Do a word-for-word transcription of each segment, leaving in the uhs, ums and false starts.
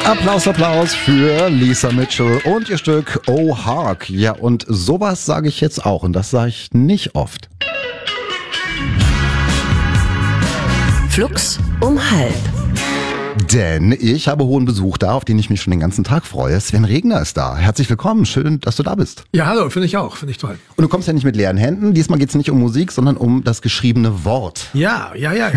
Applaus, Applaus für Lisa Mitchell und ihr Stück Oh Hark. Ja, und sowas sage ich jetzt auch und das sage ich nicht oft. Flux um halb. Denn ich habe hohen Besuch da, auf den ich mich schon den ganzen Tag freue. Sven Regner ist da. Herzlich willkommen, schön, dass du da bist. Ja, hallo, finde ich auch, finde ich toll. Und du kommst ja nicht mit leeren Händen. Diesmal geht es nicht um Musik, sondern um das geschriebene Wort. Ja, ja, ja.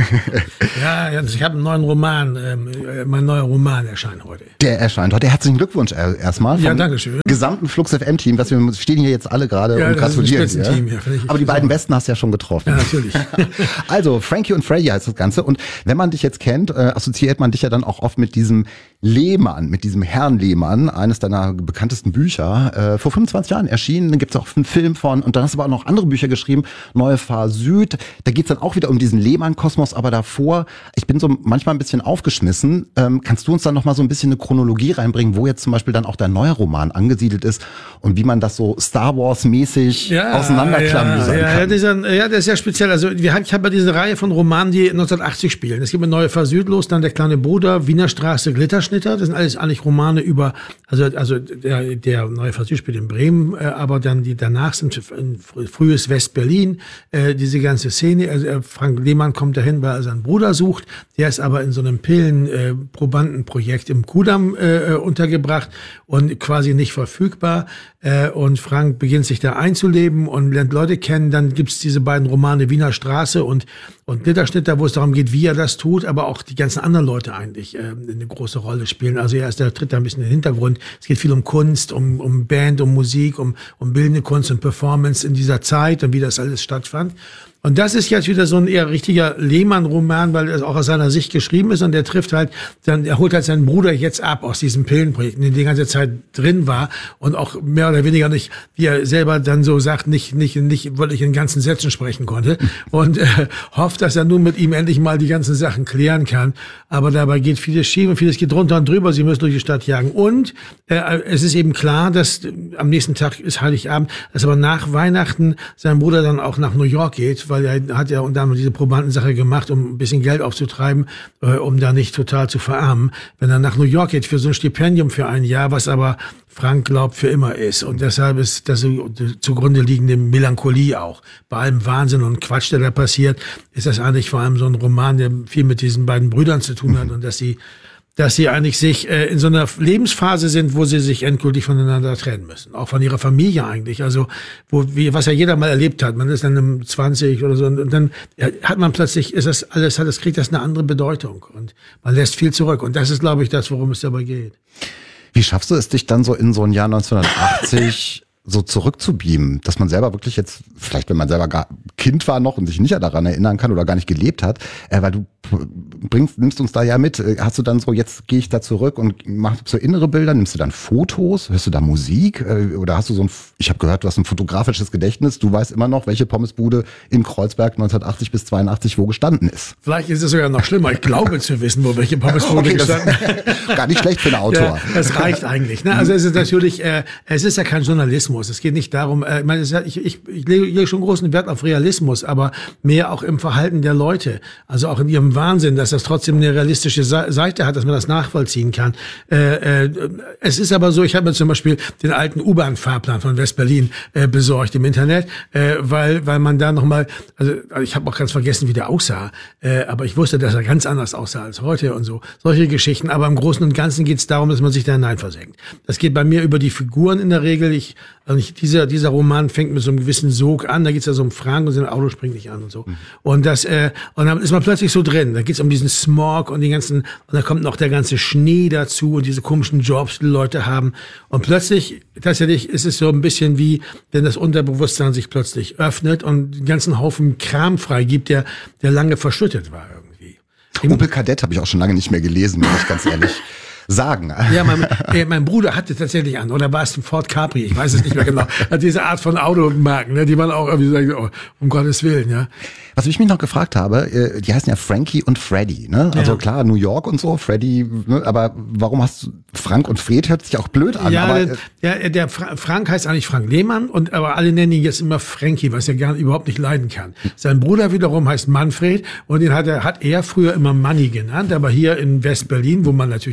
ja, ja ich habe einen neuen Roman, ähm, mein neuer Roman erscheint heute. Der erscheint heute. Herzlichen Glückwunsch erstmal. Ja, danke schön. Gesamten Flux F M-Team, was wir stehen hier jetzt alle gerade ja, und gratulieren. Ja, ja, aber die beiden Besten hast du ja schon getroffen. Ja, natürlich. Also, Frankie und Freddy heißt das Ganze. Und wenn man dich jetzt kennt, äh, assoziiert man dich ja dann auch oft mit diesem Lehmann, mit diesem Herrn Lehmann, eines deiner bekanntesten Bücher, äh, vor fünfundzwanzig Jahren erschienen. Dann gibt es auch einen Film von, und dann hast du aber auch noch andere Bücher geschrieben, Neue Fahr Süd. Da geht es dann auch wieder um diesen Lehmann-Kosmos, aber davor, ich bin so manchmal ein bisschen aufgeschmissen. Ähm, kannst du uns dann noch mal so ein bisschen eine Chronologie reinbringen, wo jetzt zum Beispiel dann auch dein neuer Roman angesiedelt ist und wie man das so Star Wars-mäßig ja, auseinanderklamüsern ja, kann? Ja, dieser, ja, das ist ja speziell. Also wir haben, ich habe ja diese Reihe von Romanen, die neunzehnhundertachtzig spielen. Es gibt mit Neue Fahr Süd los, dann Der kleine Bruder, Wiener Straße, Glitterschnitter. Das sind alles eigentlich Romane über, also also der, der Neue Fahr Süd spielt in Bremen, äh, aber dann die danach sind in frühes West-Berlin, äh, diese ganze Szene. Also äh, Frank Lehmann kommt dahin, weil er seinen Bruder sucht. Der ist aber in so einem Pillenprobandenprojekt äh, im Kudamm äh, untergebracht und quasi nicht verfügbar. Äh, und Frank beginnt sich da einzuleben und lernt Leute kennen. Dann gibt's diese beiden Romane Wiener Straße und und Glitterschnitter, wo es darum geht, wie er das tut, aber auch die ganzen anderen Leute eigentlich äh, eine große Rolle spielen. Also er ist der tritt da ein bisschen in den Hintergrund. Es geht viel um Kunst, um um Band, um Musik, um um bildende Kunst und Performance in dieser Zeit und wie das alles stattfand. Und das ist jetzt wieder so ein eher richtiger Lehmann-Roman, weil es auch aus seiner Sicht geschrieben ist und der trifft halt, dann, er holt halt seinen Bruder jetzt ab aus diesem Pillenprojekt, in dem die ganze Zeit drin war und auch mehr oder weniger nicht, wie er selber dann so sagt, nicht, nicht, nicht wirklich in ganzen Sätzen sprechen konnte und äh, hofft, dass er nun mit ihm endlich mal die ganzen Sachen klären kann. Aber dabei geht vieles schief und vieles geht drunter und drüber. Sie müssen durch die Stadt jagen. Und äh, es ist eben klar, dass äh, am nächsten Tag ist Heiligabend, dass aber nach Weihnachten sein Bruder dann auch nach New York geht, weil er hat ja unter anderem diese Probandensache gemacht, um ein bisschen Geld aufzutreiben, äh, um da nicht total zu verarmen. Wenn er nach New York geht für so ein Stipendium für ein Jahr, was aber Frank glaubt für immer ist. Und deshalb ist das zugrunde liegende Melancholie auch. Bei allem Wahnsinn und Quatsch, der da passiert, ist das eigentlich vor allem so ein Roman, der viel mit diesen beiden Brüdern zu tun hat und dass sie dass sie eigentlich sich äh, in so einer Lebensphase sind, wo sie sich endgültig voneinander trennen müssen. Auch von ihrer Familie eigentlich. Also, wo, wie, was ja jeder mal erlebt hat. Man ist dann um zwanzig oder so und, und dann hat man plötzlich, ist das alles, hat das, kriegt das eine andere Bedeutung. Und man lässt viel zurück. Und das ist, glaube ich, das, worum es dabei geht. Wie schaffst du es, dich dann so in so ein Jahr neunzehnhundertachtzig so zurückzubeamen, dass man selber wirklich jetzt, vielleicht wenn man selber gar Kind war noch und sich nicht daran erinnern kann oder gar nicht gelebt hat, äh, weil du bringst, nimmst uns da ja mit, hast du dann so, jetzt gehe ich da zurück und machst so innere Bilder, nimmst du dann Fotos, hörst du da Musik äh, oder hast du so ein, ich habe gehört, du hast ein fotografisches Gedächtnis, du weißt immer noch, welche Pommesbude in Kreuzberg neunzehnhundertachtzig bis zweiundachtzig wo gestanden ist. Vielleicht ist es sogar noch schlimmer, ich glaube zu wissen, wo welche Pommesbude okay, gestanden ist. Gar nicht schlecht für einen Autor. Ja, das reicht eigentlich. Ne? Also es ist natürlich, äh, es ist ja kein Journalismus. Es geht nicht darum, äh, ich meine, es ist ja, ich, ich, ich lege schon großen Wert auf Realismus, aber mehr auch im Verhalten der Leute. Also auch in ihrem Wahnsinn, dass das trotzdem eine realistische Seite hat, dass man das nachvollziehen kann. Äh, äh, es ist aber so, ich habe mir zum Beispiel den alten U-Bahn-Fahrplan von West-Berlin äh, besorgt im Internet, äh, weil weil man da nochmal, also ich habe auch ganz vergessen, wie der aussah, äh, aber ich wusste, dass er ganz anders aussah als heute und so. Solche Geschichten, aber im Großen und Ganzen geht es darum, dass man sich da hineinversenkt. Das geht bei mir über die Figuren in der Regel. Ich, also ich dieser dieser Roman fängt mit so einem gewissen Sog an, da geht's ja so um Frank und sein Auto springt nicht an und so. Mhm. Und das äh, und dann ist man plötzlich so drin. Da geht's um diesen Smog und die ganzen, und da kommt noch der ganze Schnee dazu und diese komischen Jobs, die Leute haben. Und plötzlich, tatsächlich ist es so ein bisschen wie, wenn das Unterbewusstsein sich plötzlich öffnet und einen ganzen Haufen Kram freigibt, der, der lange verschüttet war irgendwie. Opel Kadett habe ich auch schon lange nicht mehr gelesen, muss ich ganz ehrlich sagen. Ja, mein, äh, mein Bruder hatte tatsächlich an, oder war es ein Ford Capri, ich weiß es nicht mehr genau. Diese Art von Automarken, ne, die man auch irgendwie sagt, oh, um Gottes Willen, ja. Was ich mich noch gefragt habe, die heißen ja Frankie und Freddy, ne? Also ja. Klar, New York und so, Freddy, ne? Aber warum hast du Frank und Fred, hört sich auch blöd an. Ja, aber, der, der, der Frank heißt eigentlich Frank Lehmann, und aber alle nennen ihn jetzt immer Frankie, was er gar überhaupt nicht leiden kann. Sein Bruder wiederum heißt Manfred, und den hat er, hat er früher immer Manni genannt, aber hier in West-Berlin, wo man natürlich dann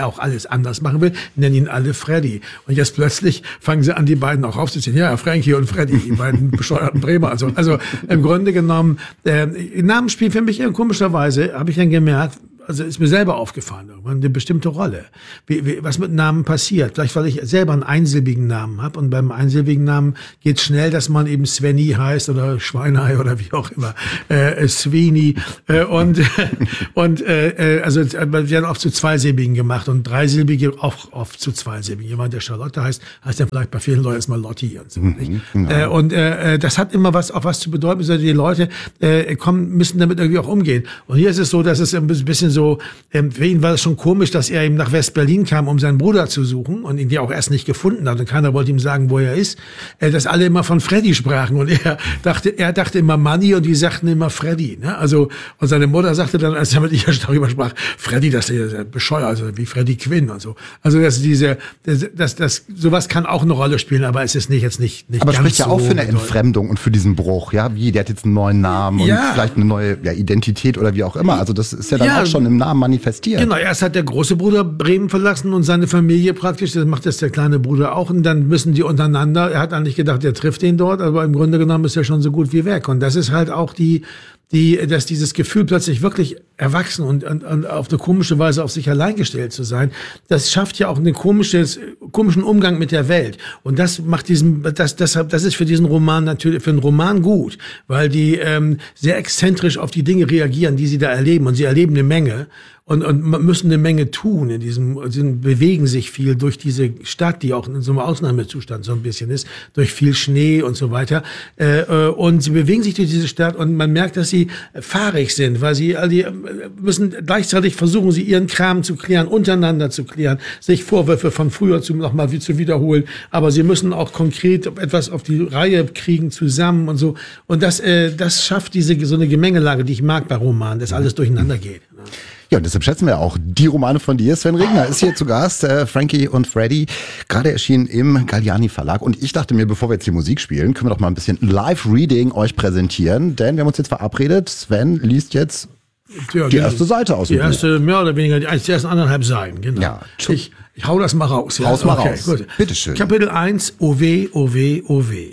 er auch alles anders machen will, nennen ihn alle Freddy. Und jetzt plötzlich fangen sie an, die beiden auch aufzuziehen. Ja, Frankie und Freddy, die beiden bescheuerten Bremer. Also, also im Grunde genommen, äh, Namen spielen für mich komischerweise, habe ich dann gemerkt, also ist mir selber aufgefallen, irgendwann eine bestimmte Rolle. Wie, wie, was mit Namen passiert. Vielleicht, weil ich selber einen einsilbigen Namen habe. Und beim einsilbigen Namen geht schnell, dass man eben Svenny heißt oder Schweinei oder wie auch immer. Äh, Sveni. Äh, und und äh, also wir werden oft zu zweisilbigen gemacht und dreisilbige auch oft zu zweisilbigen. Jemand, der Charlotte heißt, heißt dann vielleicht bei vielen Leuten erstmal Lotti und so. Nicht? Mhm, genau. äh, und äh, das hat immer was auch was zu bedeuten. Also die Leute äh, kommen, müssen damit irgendwie auch umgehen. Und hier ist es so, dass es ein bisschen so, ähm, für ihn war es schon komisch, dass er eben nach West-Berlin kam, um seinen Bruder zu suchen und ihn ja auch erst nicht gefunden hat und keiner wollte ihm sagen, wo er ist, äh, dass alle immer von Freddy sprachen und er dachte, er dachte immer Manni und die sagten immer Freddy, ne? Also, und seine Mutter sagte dann, als er mit ihr darüber sprach, Freddy, das ist ja bescheuert, also wie Freddy Quinn und so. Also, dass diese, das, das, das, sowas kann auch eine Rolle spielen, aber es ist nicht jetzt nicht, nicht aber ganz spricht ja so auch für eine bedeutend. Entfremdung und für diesen Bruch, ja, wie, der hat jetzt einen neuen Namen und Ja. vielleicht eine neue ja, Identität oder wie auch immer. Also, das ist ja dann Ja. auch schon im Namen manifestiert. Genau, erst hat der große Bruder Bremen verlassen und seine Familie praktisch, das macht jetzt der kleine Bruder auch und dann müssen die untereinander, er hat eigentlich gedacht, er trifft ihn dort, aber im Grunde genommen ist er schon so gut wie weg und das ist halt auch die, die, dass dieses Gefühl plötzlich wirklich erwachsen und, und, und auf eine komische Weise auf sich allein gestellt zu sein, das schafft ja auch einen komisches, komischen Umgang mit der Welt. Und das macht diesen, das, deshalb, das ist für diesen Roman natürlich, für einen Roman gut, weil die ähm, sehr exzentrisch auf die Dinge reagieren, die sie da erleben. Und sie erleben eine Menge und, und müssen eine Menge tun in diesem, sie bewegen sich viel durch diese Stadt, die auch in so einem Ausnahmezustand so ein bisschen ist, durch viel Schnee und so weiter. Äh, und sie bewegen sich durch diese Stadt und man merkt, dass sie fahrig sind, weil sie all die müssen gleichzeitig versuchen, sie ihren Kram zu klären, untereinander zu klären, sich Vorwürfe von früher zu, noch mal zu wiederholen, aber sie müssen auch konkret etwas auf die Reihe kriegen zusammen und so. Und das, äh, das schafft diese, so eine Gemengelage, die ich mag bei Romanen, dass alles durcheinander geht. Ja, und deshalb schätzen wir auch die Romane von dir. Sven Regner ist hier zu Gast, äh, Frankie und Freddy, gerade erschienen im Galliani Verlag. Und ich dachte mir, bevor wir jetzt die Musik spielen, können wir doch mal ein bisschen Live-Reading euch präsentieren, denn wir haben uns jetzt verabredet, Sven liest jetzt Ja, die erste Seite aus Die dem Buch. erste, mehr oder weniger, die, die ersten anderthalb Seiten, genau. Ja, ich, ich hau das mal raus. Ja? Haus mal Okay, raus. gut. Bitteschön. Kapitel eins, O weh, O weh, O weh.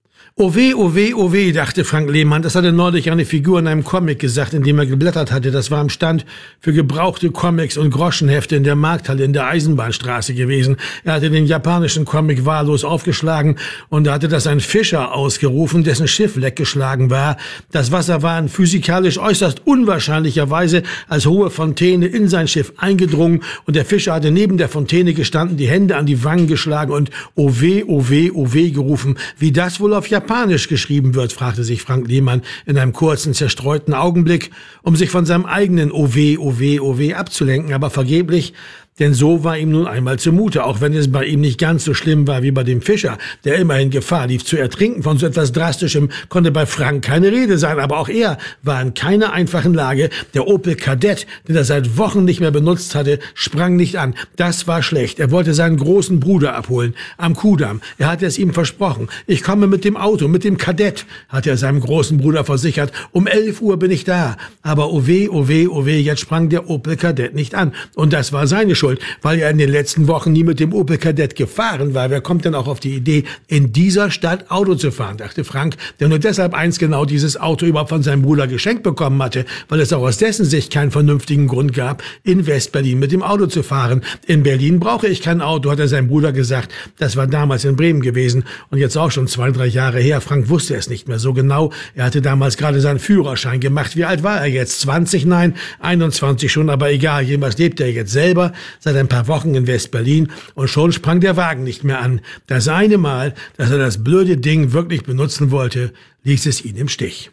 O weh, o weh, o weh, dachte Frank Lehmann. Das hatte neulich eine Figur in einem Comic gesagt, in dem er geblättert hatte. Das war am Stand für gebrauchte Comics und Groschenhefte in der Markthalle in der Eisenbahnstraße gewesen. Er hatte den japanischen Comic wahllos aufgeschlagen und da hatte das ein Fischer ausgerufen, dessen Schiff leckgeschlagen war. Das Wasser war in physikalisch äußerst unwahrscheinlicher Weise als hohe Fontäne in sein Schiff eingedrungen und der Fischer hatte neben der Fontäne gestanden, die Hände an die Wangen geschlagen und O weh, o weh, o weh gerufen. Wie das wohl auf Japanisch Japanisch geschrieben wird, fragte sich Frank Lehmann in einem kurzen, zerstreuten Augenblick, um sich von seinem eigenen O weh, o weh, o weh abzulenken, aber vergeblich, denn so war ihm nun einmal zumute, auch wenn es bei ihm nicht ganz so schlimm war wie bei dem Fischer, der immerhin Gefahr lief zu ertrinken. Von so etwas Drastischem konnte bei Frank keine Rede sein, aber auch er war in keiner einfachen Lage. Der Opel Kadett, den er seit Wochen nicht mehr benutzt hatte, sprang nicht an. Das war schlecht. Er wollte seinen großen Bruder abholen, am Kudamm. Er hatte es ihm versprochen. Ich komme mit dem Auto, mit dem Kadett, hat er seinem großen Bruder versichert. Um elf Uhr bin ich da. Aber oh weh, oh weh, oh weh, jetzt sprang der Opel Kadett nicht an. Und das war seine Schuld, weil er in den letzten Wochen nie mit dem Opel Kadett gefahren war. Wer kommt denn auch auf die Idee, in dieser Stadt Auto zu fahren, dachte Frank, der nur deshalb eins genau dieses Auto überhaupt von seinem Bruder geschenkt bekommen hatte, weil es auch aus dessen Sicht keinen vernünftigen Grund gab, in West-Berlin mit dem Auto zu fahren. In Berlin brauche ich kein Auto, hat er seinem Bruder gesagt. Das war damals in Bremen gewesen und jetzt auch schon zwei, drei Jahre her. Frank wusste es nicht mehr so genau. Er hatte damals gerade seinen Führerschein gemacht. Wie alt war er jetzt? zwanzig? Nein, einundzwanzig schon, aber egal. Jedenfalls lebt er jetzt selber seit ein paar Wochen in West-Berlin und schon sprang der Wagen nicht mehr an. Das eine Mal, dass er das blöde Ding wirklich benutzen wollte, ließ es ihn im Stich.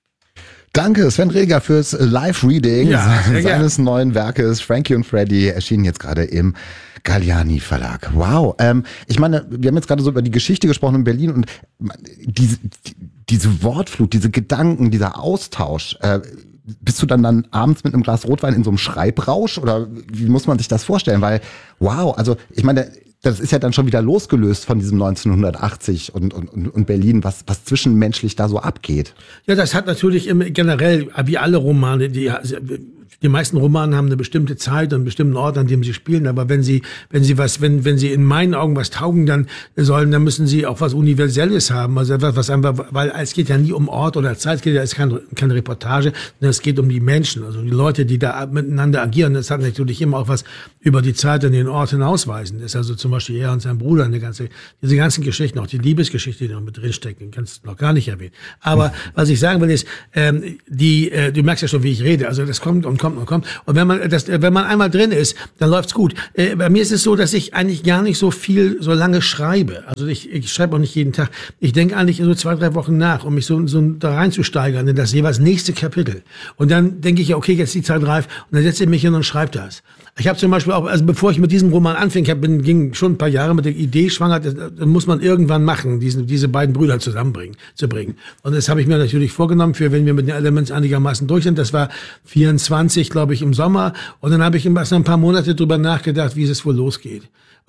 Danke, Sven Reger, fürs Live-Reading Ja, sehr seines gern. neuen Werkes. Frankie und Freddy erschienen jetzt gerade im Galliani Verlag. Wow. Ähm, ich meine, wir haben jetzt gerade so über die Geschichte gesprochen in Berlin und diese, die, diese Wortflut, diese Gedanken, dieser Austausch, äh, bist du dann dann abends mit einem Glas Rotwein in so einem Schreibrausch oder wie muss man sich das vorstellen? Weil Wow, also ich meine, das ist ja dann schon wieder losgelöst von diesem neunzehnhundertachtzig und, und, und Berlin, was, was zwischenmenschlich da so abgeht. Ja, das hat natürlich im, generell, wie alle Romane, die, die meisten Romane haben eine bestimmte Zeit und einen bestimmten Ort, an dem sie spielen. Aber wenn sie, wenn sie was, wenn, wenn sie in meinen Augen was taugen, dann sollen, dann müssen sie auch was Universelles haben. Also etwas, was einfach, weil es geht ja nie um Ort oder Zeit, es geht ja, es ist keine, keine Reportage, sondern es geht um die Menschen, also die Leute, die da miteinander agieren. Das hat natürlich immer auch was über die Zeit und den Ort hinausweisen. Das ist also zum Beispiel er und sein Bruder, eine ganze, diese ganzen Geschichten, auch die Liebesgeschichte, die noch mit drinsteckt, den kannst du noch gar nicht erwähnen. Aber was ich sagen will ist, ähm, die, äh, du merkst ja schon, wie ich rede. Also das kommt und kommt und kommt. Und wenn man das, wenn man einmal drin ist, dann läuft's gut. Äh, bei mir ist es so, dass ich eigentlich gar nicht so viel, so lange schreibe. Also ich, ich schreibe auch nicht jeden Tag. Ich denke eigentlich so zwei, drei Wochen nach, um mich so, so da reinzusteigern in das jeweils nächste Kapitel. Und dann denke ich ja, okay, jetzt ist die Zeit reif. Und dann setze ich mich hin und schreibe das. Ich habe zum Beispiel auch, also bevor ich mit diesem Roman anfing, ich hab, bin, ging schon ein paar Jahre mit der Idee schwanger, das, das muss man irgendwann machen, diesen, diese beiden Brüder zusammenbringen, zu bringen. Und das habe ich mir natürlich vorgenommen, für wenn wir mit den Elements einigermaßen durch sind. Das war vierundzwanzig, glaube ich, im Sommer. Und dann habe ich erst ein paar Monate drüber nachgedacht, wie es wohl losgeht.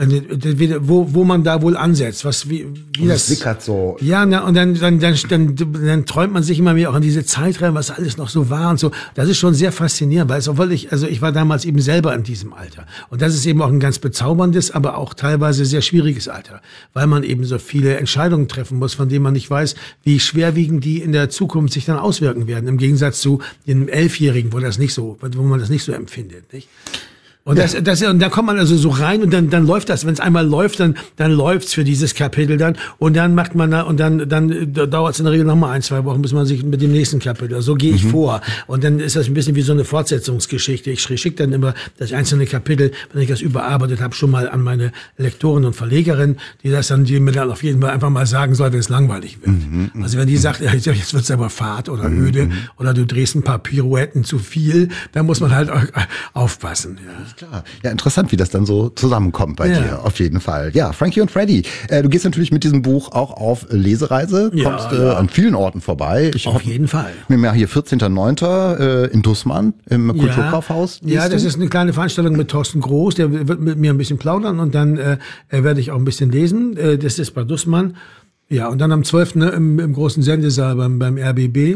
Wo, wo man da wohl ansetzt, was, wie, wie das, das sickert so. Ja, na, und dann, dann, dann, dann, dann träumt man sich immer mehr auch an diese Zeit rein, was alles noch so war und so. Das ist schon sehr faszinierend, weil es, obwohl ich, also ich war damals eben selber in diesem Alter. Und das ist eben auch ein ganz bezauberndes, aber auch teilweise sehr schwieriges Alter, weil man eben so viele Entscheidungen treffen muss, von denen man nicht weiß, wie schwerwiegend die in der Zukunft sich dann auswirken werden. Im Gegensatz zu den Elfjährigen, wo das nicht so, wo man das nicht so empfindet, nicht? Und das, das, und da kommt man also so rein und dann, dann läuft das. Wenn es einmal läuft, dann, dann läuft's für dieses Kapitel dann. Und dann macht man da, und dann, dann dauert es in der Regel noch mal ein, zwei Wochen, bis man sich mit dem nächsten Kapitel. So gehe ich mhm. vor. Und dann ist das ein bisschen wie so eine Fortsetzungsgeschichte. Ich schicke dann immer das einzelne Kapitel, wenn ich das überarbeitet habe, schon mal an meine Lektorin und Verlegerin, die das dann, die mir dann auf jeden Fall einfach mal sagen soll, wenn es langweilig wird. Mhm. Also wenn die sagt, ja, jetzt wird's aber fad oder mhm. öde, oder du drehst ein paar Pirouetten zu viel, dann muss man halt aufpassen. Ja. Klar. Ja, interessant, wie das dann so zusammenkommt bei ja. dir, auf jeden Fall. Ja, Frankie und Freddy, äh, du gehst natürlich mit diesem Buch auch auf Lesereise, ja, kommst äh, ja. an vielen Orten vorbei. Ich auf jeden Fall. Mir mal hier vierzehnter neunter Äh, in Dussmann im Kulturkaufhaus. Ja, ja, das ist eine kleine Veranstaltung mit Thorsten Groß, der wird mit mir ein bisschen plaudern und dann äh, werde ich auch ein bisschen lesen. Äh, das ist bei Dussmann. Ja, und dann am zwölften Ne, im, im großen Sendesaal beim, beim R B B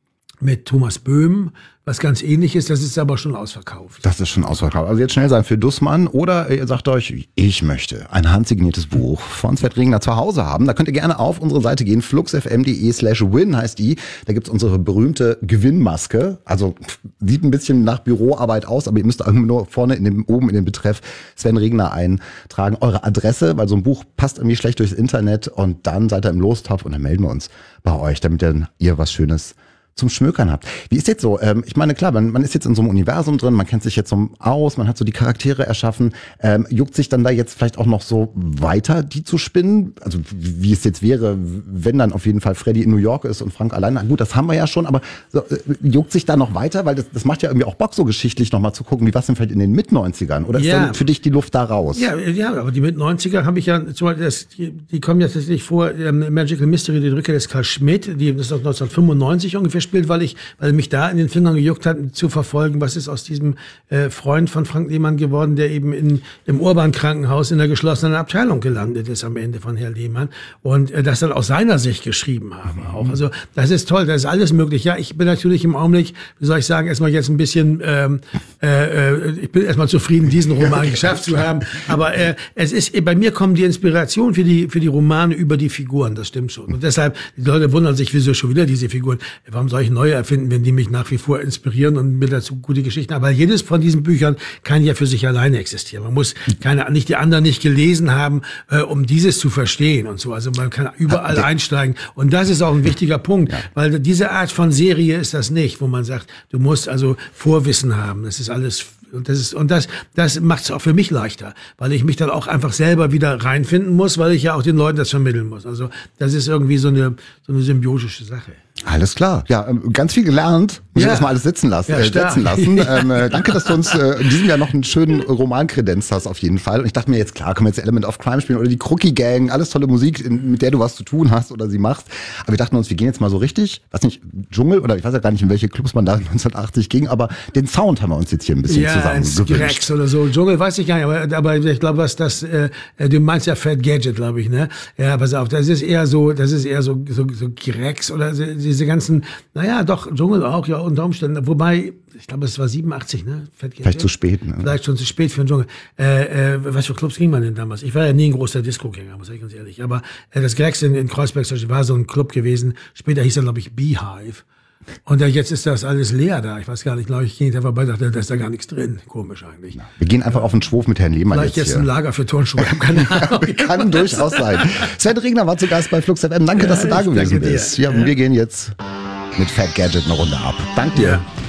mit Thomas Böhm, was ganz Ähnliches, das ist aber schon ausverkauft. Das ist schon ausverkauft. Also jetzt schnell sein für Dussmann oder ihr sagt euch, ich möchte ein handsigniertes Buch von Sven Regner zu Hause haben. Da könnt ihr gerne auf unsere Seite gehen, fluxfm.de slash win heißt die. Da gibt's unsere berühmte Gewinnmaske. Also sieht ein bisschen nach Büroarbeit aus, aber ihr müsst nur vorne in dem, oben in den Betreff Sven Regner eintragen. Eure Adresse, weil so ein Buch passt irgendwie schlecht durchs Internet und dann seid ihr im Lostopf und dann melden wir uns bei euch, damit dann ihr was Schönes zum Schmökern habt. Wie ist jetzt so? Ähm, ich meine, klar, man, man ist jetzt in so einem Universum drin, man kennt sich jetzt so aus, man hat so die Charaktere erschaffen. Ähm, juckt sich dann da jetzt vielleicht auch noch so weiter, die zu spinnen? Also wie es jetzt wäre, wenn dann auf jeden Fall Freddy in New York ist und Frank alleine. Gut, das haben wir ja schon, aber so, äh, juckt sich da noch weiter? Weil das, das macht ja irgendwie auch Bock, so geschichtlich nochmal zu gucken, wie was denn vielleicht in den Mit-neunzigern? Oder ist ja. dann für dich die Luft da raus? Ja, ja, aber die Mit-neunziger habe ich ja, zum Beispiel das, die, die kommen ja tatsächlich vor, ähm, Magical Mystery, die Rückkehr des Karl Schmidt, die das neunzehnhundertfünfundneunzig ungefähr spielt, weil ich, weil mich da in den Fingern gejuckt hat, zu verfolgen, was ist aus diesem äh, Freund von Frank Lehmann geworden, der eben in im Urban-Krankenhaus in der geschlossenen Abteilung gelandet ist am Ende von Herr Lehmann und äh, das dann aus seiner Sicht geschrieben habe mhm. auch. Also das ist toll, das ist alles möglich. Ja, ich bin natürlich im Augenblick, wie soll ich sagen, erstmal jetzt ein bisschen, ähm, äh, ich bin erstmal zufrieden, diesen Roman geschafft zu haben. Aber äh, es ist, bei mir kommen die Inspiration für die für die Romane über die Figuren, das stimmt schon. Und deshalb, die Leute wundern sich, wieso schon wieder diese Figuren. Warum soll ich neue erfinden, wenn die mich nach wie vor inspirieren und mir dazu gute Geschichten. Aber jedes von diesen Büchern kann ja für sich alleine existieren. Man muss keine, nicht die anderen nicht gelesen haben, äh, um dieses zu verstehen und so. Also man kann überall einsteigen. Und das ist auch ein wichtiger Punkt, ja. weil diese Art von Serie ist das nicht, wo man sagt, du musst also Vorwissen haben. Das ist alles. Und das ist, und das, das macht es auch für mich leichter, weil ich mich dann auch einfach selber wieder reinfinden muss, weil ich ja auch den Leuten das vermitteln muss. Also, das ist irgendwie so eine, so eine symbiotische Sache. Alles klar. Ja, ganz viel gelernt. Muss Ja. ich das mal alles sitzen lassen. Ja, äh, stark. setzen lassen. ähm, äh, danke, dass du uns äh, in diesem Jahr noch einen schönen Roman kredenzt hast, auf jeden Fall. Und ich dachte mir jetzt, klar, können wir jetzt Element of Crime spielen oder die Crookie Gang, alles tolle Musik, in, mit der du was zu tun hast oder sie machst. Aber wir dachten uns, wir gehen jetzt mal so richtig, weiß nicht, Dschungel oder ich weiß ja gar nicht, in welche Clubs man da neunzehnhundertachtzig ging, aber den Sound haben wir uns jetzt hier ein bisschen Ja, zusammen ins gewünscht. Grex oder so. Dschungel weiß ich gar nicht, aber, aber ich glaube, was das, äh, du meinst ja Fat Gadget, glaube ich, ne? Ja, pass auf, das ist eher so, das ist eher so, so, so Grex oder so, diese ganzen, naja, doch, Dschungel auch, ja, unter Umständen. Wobei, ich glaube, es war siebenundachtzig, ne? Fat Gadget. Vielleicht zu spät, ne? Vielleicht schon zu spät für den Dschungel. Äh, äh, was für Clubs ging man denn damals? Ich war ja nie ein großer Disco-Gänger, muss ich ganz ehrlich. Aber äh, das Grex in, in Kreuzberg zum Beispiel war so ein Club gewesen. Später hieß er, glaube ich, Beehive. Und äh, jetzt ist das alles leer da. Ich weiß gar nicht, glaube ich, ging da vorbei, dachte, da ist da gar nichts drin. Komisch eigentlich. Wir gehen einfach auf den Schwurf mit Herrn Lehmann Vielleicht jetzt jetzt hier. ein Lager für Turnschuhe. Keine Ahnung. Kann durchaus sein. Sven Regner war zu Gast bei Flux F M. Danke, Ja, dass du da ich gewesen danke dir. bist. Ja, und wir gehen jetzt mit Fat Gadget eine Runde ab. Danke dir. Ja.